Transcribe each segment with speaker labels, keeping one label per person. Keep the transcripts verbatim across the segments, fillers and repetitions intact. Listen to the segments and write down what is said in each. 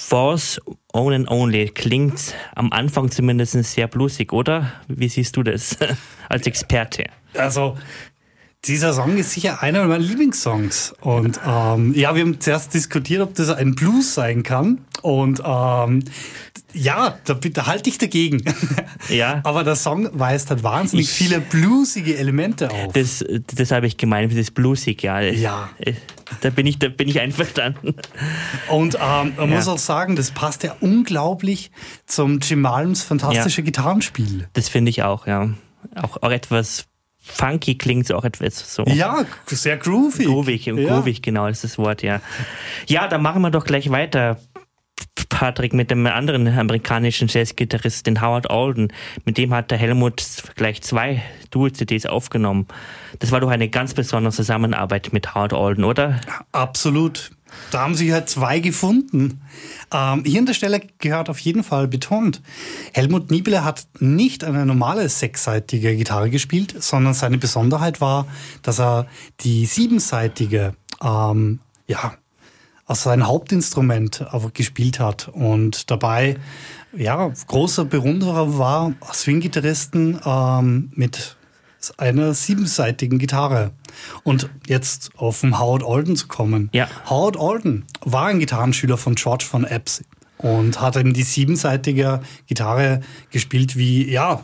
Speaker 1: Falls Own and Only klingt am Anfang zumindest sehr bluesig, oder? Wie siehst du das als Experte?
Speaker 2: Also, dieser Song ist sicher einer meiner Lieblingssongs. Und ähm, ja, wir haben zuerst diskutiert, ob das ein Blues sein kann. Und ähm, ja, da, da halte ich dagegen.
Speaker 1: Ja.
Speaker 2: Aber der Song weist halt wahnsinnig ich, viele bluesige Elemente auf.
Speaker 1: Das, das habe ich gemeint, das ist bluesig, ja.
Speaker 2: Ja.
Speaker 1: Da bin ich, da bin ich einverstanden.
Speaker 2: Und ähm, man ja. muss auch sagen, das passt ja unglaublich zum Jim Malms fantastische ja. Gitarrenspiel.
Speaker 1: Das finde ich auch, ja. Auch, auch etwas funky klingt es auch etwas so.
Speaker 2: Ja, sehr groovy.
Speaker 1: Groovig, ja. groovig, genau, das ist das Wort, ja. Ja, dann machen wir doch gleich weiter, Patrick, mit dem anderen amerikanischen Jazzgitarrist, den Howard Alden. Mit dem hat der Helmut gleich zwei Duo-C Ds aufgenommen. Das war doch eine ganz besondere Zusammenarbeit mit Howard Alden, oder?
Speaker 2: Absolut. Da haben sich halt zwei gefunden. Ähm, hier an der Stelle gehört auf jeden Fall betont, Helmut Niebler hat nicht eine normale sechsseitige Gitarre gespielt, sondern seine Besonderheit war, dass er die siebenseitige, ähm, ja, als sein Hauptinstrument gespielt hat und dabei, ja, großer Bewunderer war Swing-Gitarristen ähm, mit einer siebenseitigen Gitarre. Und jetzt auf den Howard Alden zu kommen.
Speaker 1: Ja.
Speaker 2: Howard Alden war ein Gitarrenschüler von George von Epps und hat eben die siebenseitige Gitarre gespielt wie, ja,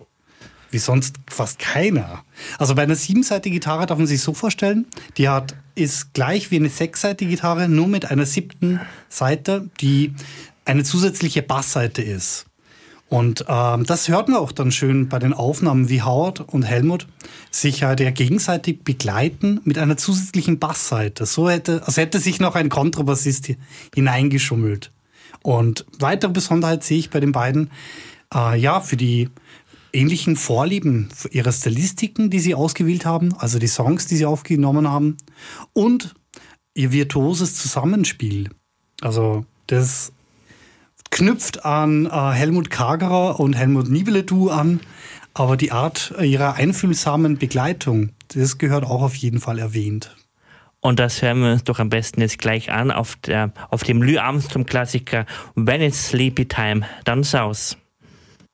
Speaker 2: wie sonst fast keiner. Also bei einer siebenseitigen Gitarre darf man sich so vorstellen, die hat, ist gleich wie eine sechsseitige Gitarre, nur mit einer siebten Seite, die eine zusätzliche Bassseite ist. Und ähm, das hört man auch dann schön bei den Aufnahmen, wie Howard und Helmut sich halt ja gegenseitig begleiten mit einer zusätzlichen Bassseite. So hätte, als hätte sich noch ein Kontrabassist hineingeschummelt. Und weitere Besonderheit sehe ich bei den beiden, äh, ja, für die ähnlichen Vorlieben ihrer Stilistiken, die sie ausgewählt haben, also die Songs, die sie aufgenommen haben, und ihr virtuoses Zusammenspiel. Also das knüpft an äh, Helmut Kargerer und Helmut Niebele-Duo an, aber die Art ihrer einfühlsamen Begleitung, das gehört auch auf jeden Fall erwähnt.
Speaker 1: Und das hören wir uns doch am besten jetzt gleich an auf, der, auf dem Louis Armstrong-Klassiker When It's Sleepy Time Down South.